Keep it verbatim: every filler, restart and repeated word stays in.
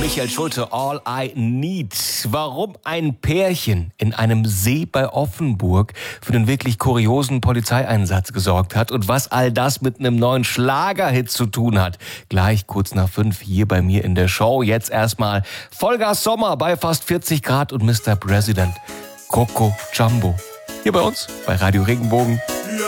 Michael Schulte, All I Need. Warum ein Pärchen in einem See bei Offenburg für den wirklich kuriosen Polizeieinsatz gesorgt hat und was all das mit einem neuen Schlagerhit zu tun hat. Gleich kurz nach fünf hier bei mir in der Show. Jetzt erstmal Vollgas Sommer bei fast vierzig Grad und Mister President Coco Jumbo. Hier bei uns bei Radio Regenbogen.